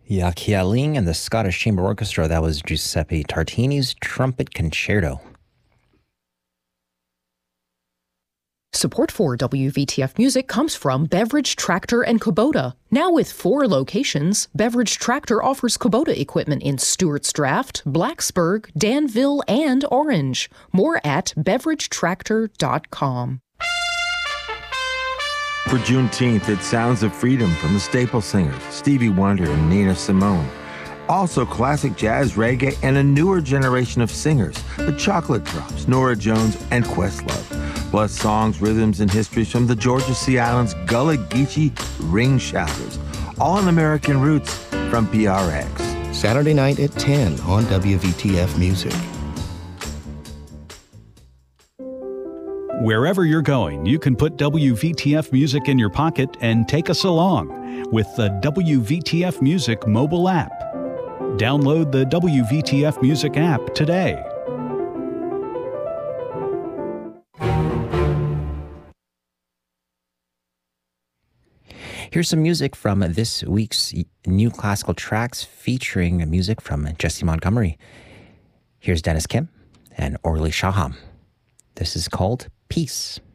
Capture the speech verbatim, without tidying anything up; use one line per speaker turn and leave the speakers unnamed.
Jacques Ling and the Scottish Chamber Orchestra. That was Giuseppe Tartini's Trumpet Concerto.
Support for W V T F Music comes from Beverage Tractor and Kubota. Now with four locations, Beverage Tractor offers Kubota equipment in Stewart's Draft, Blacksburg, Danville, and Orange. More at beverage tractor dot com.
For Juneteenth, it's Sounds of Freedom from the Staple Singers, Stevie Wonder and Nina Simone. Also classic jazz, reggae, and a newer generation of singers, the Chocolate Drops, Norah Jones, and Questlove. Plus songs, rhythms, and histories from the Georgia Sea Islands Gullah Geechee Ring Shouters. All in American Roots from P R X.
Saturday night at ten on W V T F Music.
Wherever you're going, you can put W V T F Music in your pocket and take us along with the W V T F Music mobile app. Download the W V T F Music app today.
Here's some music from this week's new classical tracks featuring music from Jesse Montgomery. Here's Dennis Kim and Orly Shaham. This is called Peace.